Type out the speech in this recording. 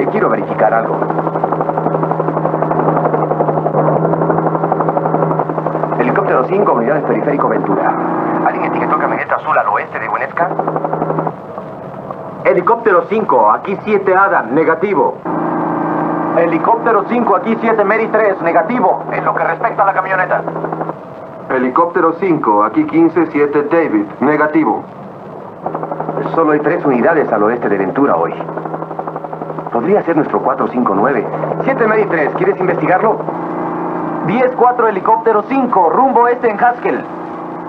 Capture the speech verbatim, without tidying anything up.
Eh, quiero verificar algo. Helicóptero cinco, unidades periférico Ventura. ¿Alguien etiquetó camioneta azul al oeste de Huenesca? Helicóptero cinco, aquí siete Adam, negativo. Helicóptero cinco, aquí siete Mary tres, negativo. En lo que respecta a la camioneta. Helicóptero cinco, aquí quince siete David, negativo. Solo hay tres unidades al oeste de Ventura hoy. Podría ser nuestro cuatro cinco nueve. siete Mary tres, ¿quieres investigarlo? diez cuatro, helicóptero cinco, rumbo este en Haskell.